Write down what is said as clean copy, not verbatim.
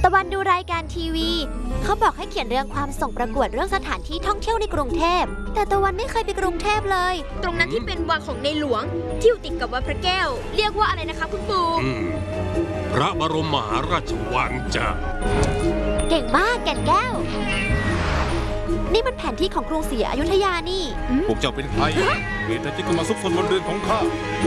ะวันดูรายการทีวีเขาบอกให้เขียนเรื่องความส่งประกวดเรื่องสถานที่ท่องเที่ยวในกรุงเทพแต่ตะวันไม่เคยไปกรุงเทพเลยตรงนั้นที่เป็นวังของในหลวงที่อยู่ติดกับวัดพระแก้วเรียกว่าอะไรนะคะคุณปู่พระบรมมหาราชวังจ้ะเก่งมากแก่นแก้วนี่มันแผนที่ของกรุงศรีอยุธยานี่พวกเจ้าเป็นใครเหตุใดจึงมาซุกซนบนเรือนของข้า